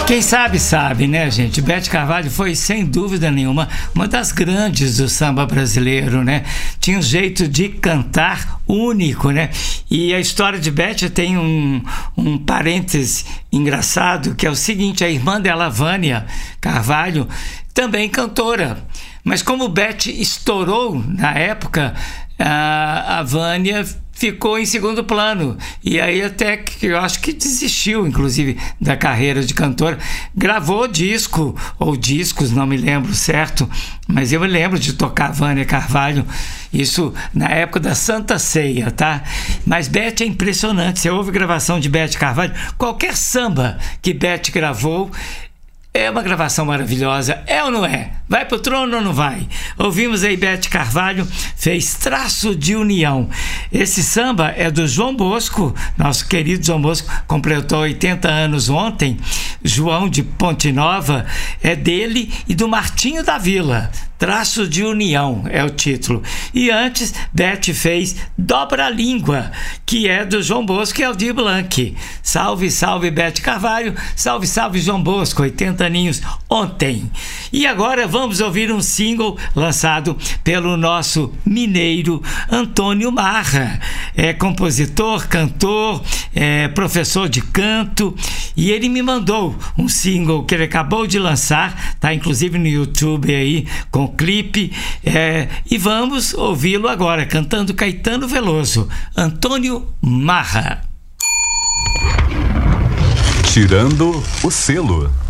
Quem sabe, sabe, né, gente? Bete Carvalho foi, sem dúvida nenhuma, uma das grandes do samba brasileiro, né? Tinha um jeito de cantar único, né? E a história de Bete tem um parêntese engraçado, que é o seguinte: a irmã dela, Vânia Carvalho, também cantora. Mas como Bete estourou na época, a Vânia ficou em segundo plano, e aí até que eu acho que desistiu, inclusive, da carreira de cantora. Gravou disco, ou discos, não me lembro certo, mas eu me lembro de tocar Vânia Carvalho, isso na época da Santa Ceia, tá? Mas Bete é impressionante, você ouve gravação de Bete Carvalho, qualquer samba que Bete gravou, é uma gravação maravilhosa, é ou não é? Vai pro trono ou não vai? Ouvimos aí Bete Carvalho, fez Traço de União. Esse samba é do João Bosco, nosso querido João Bosco, completou 80 anos ontem. João de Ponte Nova, é dele e do Martinho da Vila. Traço de União é o título. E antes, Bete fez Dobra a Língua, que é do João Bosco e Aldir Blanc. Salve, salve Bete Carvalho, salve, salve João Bosco, 80 aninhos ontem. E agora vamos ouvir um single lançado pelo nosso mineiro Antônio Marra. É compositor, cantor, professor de canto, e ele me mandou um single que ele acabou de lançar, tá inclusive no YouTube aí, com clipe, e vamos ouvi-lo agora, cantando Caetano Veloso, Antônio Marra. Tirando o selo.